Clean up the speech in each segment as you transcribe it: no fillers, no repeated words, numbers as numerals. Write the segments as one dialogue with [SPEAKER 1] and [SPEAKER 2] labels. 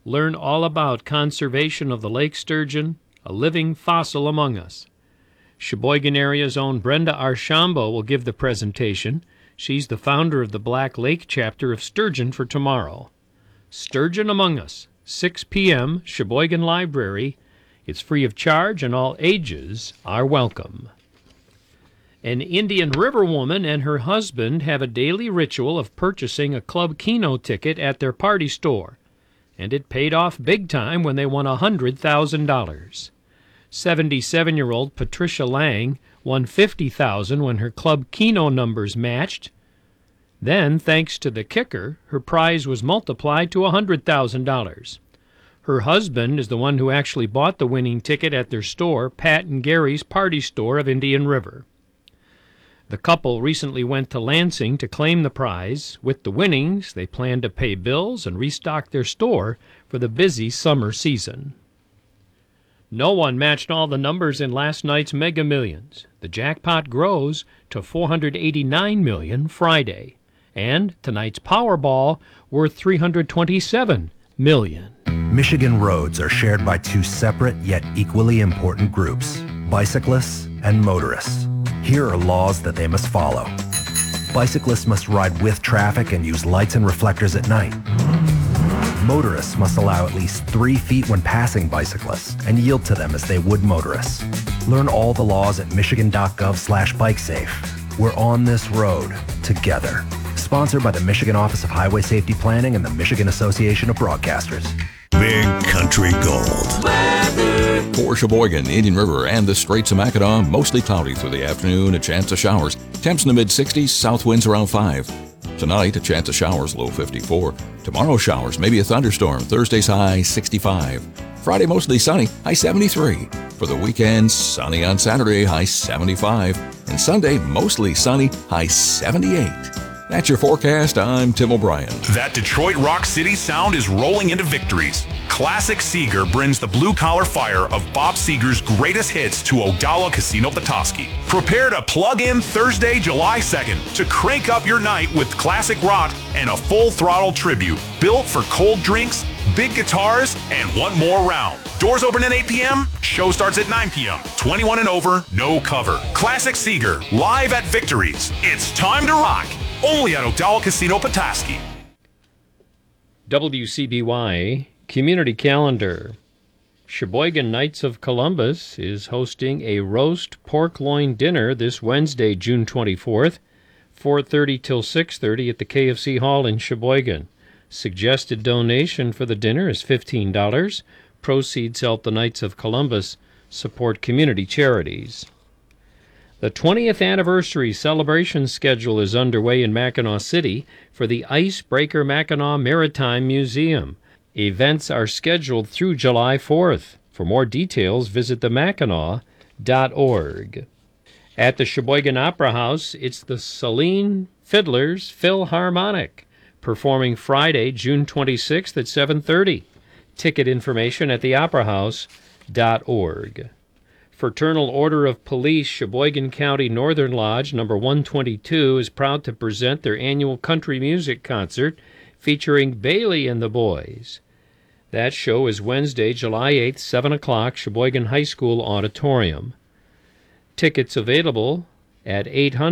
[SPEAKER 1] Learn all about conservation of the lake sturgeon, a living fossil among us. Sheboygan area's own Brenda Archambault will give the presentation. She's the founder of the Black Lake chapter of Sturgeon for Tomorrow. Sturgeon Among Us, 6 p.m., Sheboygan Library. It's free of charge and all ages are welcome. An Indian River woman and her husband have a daily ritual of purchasing a Club Keno ticket at their party store, and it paid off big time when they won $100,000. 77-year-old Patricia Lang won $50,000 when her Club Keno numbers matched. Then, thanks to the kicker, her prize was multiplied to $100,000. Her husband is the one who actually bought the winning ticket at their store, Pat and Gary's Party Store of Indian River. The couple recently went to Lansing to claim the prize. With the winnings, they plan to pay bills and restock their store for the busy summer season. No one matched all the numbers in last night's Mega Millions. The jackpot grows to $489 million Friday, and tonight's Powerball worth $327 million.
[SPEAKER 2] Michigan roads are shared by two separate yet equally important groups, bicyclists and motorists. Here are laws that they must follow. Bicyclists must ride with traffic and use lights and reflectors at night. Motorists must allow at least 3 feet when passing bicyclists and yield to them as they would motorists. Learn all the laws at michigan.gov/bikesafe. We're on this road together. Sponsored by the Michigan Office of Highway Safety Planning and the Michigan Association of Broadcasters.
[SPEAKER 3] Big Country Gold. Weather. For Sheboygan, Indian River, and the Straits of Mackinac, mostly cloudy through the afternoon, a chance of showers. Temps in the mid-60s, south winds around 5. Tonight, a chance of showers, low 54. Tomorrow, showers, maybe a thunderstorm. Thursday's high, 65. Friday, mostly sunny, high 73. For the weekend, sunny on Saturday, high 75. And Sunday, mostly sunny, high 78. That's your forecast. I'm Tim O'Brien.
[SPEAKER 4] That Detroit Rock City sound is rolling into victories. Classic Seeger brings the blue-collar fire of Bob Seger's greatest hits to Odalla Casino Petoskey. Prepare to plug in Thursday, July 2nd to crank up your night with classic rock and a full-throttle tribute built for cold drinks, big guitars, and one more round. Doors open at 8 p.m. Show starts at 9 p.m. 21 and over, no cover. Classic Seeger, live at Victories. It's time to rock. Only at Odalla Casino Petoskey.
[SPEAKER 1] WCBY Community Calendar. Sheboygan Knights of Columbus is hosting a roast pork loin dinner this Wednesday, June 24th, 4:30 till 6:30 at the KFC Hall in Sheboygan. Suggested donation for the dinner is $15. Proceeds help the Knights of Columbus support community charities. The 20th anniversary celebration schedule is underway in Mackinac City for the Icebreaker Mackinac Maritime Museum. Events are scheduled through July 4th. For more details, visit themackinac.org. At the Sheboygan Opera House, it's the Celine Fiddlers Philharmonic, performing Friday, June 26th at 7:30. Ticket information at theoperahouse.org. Fraternal Order of Police, Sheboygan County Northern Lodge, number 122, is proud to present their annual country music concert featuring Bailey and the Boys. That show is Wednesday, July 8th, 7 o'clock, Sheboygan High School Auditorium. Tickets available at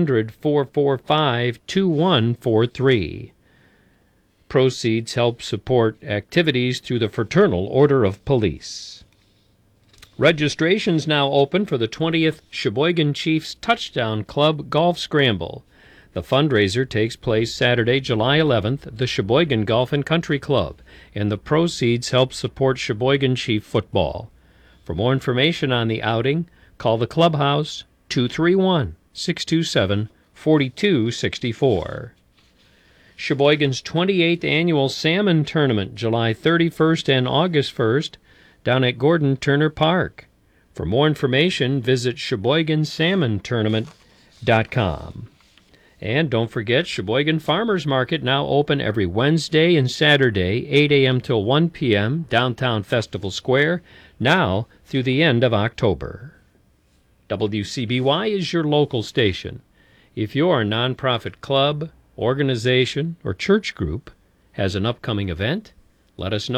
[SPEAKER 1] 800-445-2143. Proceeds help support activities through the Fraternal Order of Police. Registration's now open for the 20th Sheboygan Chiefs Touchdown Club Golf Scramble. The fundraiser takes place Saturday, July 11th at the Sheboygan Golf and Country Club, and the proceeds help support Sheboygan Chief football. For more information on the outing, call the clubhouse 231-627-4264. Sheboygan's 28th Annual Salmon Tournament, July 31st and August 1st, down at Gordon Turner Park. For more information, visit SheboyganSalmonTournament.com. And don't forget, Sheboygan Farmers Market now open every Wednesday and Saturday, 8 a.m. till 1 p.m., downtown Festival Square, now through the end of October. WCBY is your local station. If your nonprofit club, organization, or church group has an upcoming event, let us know.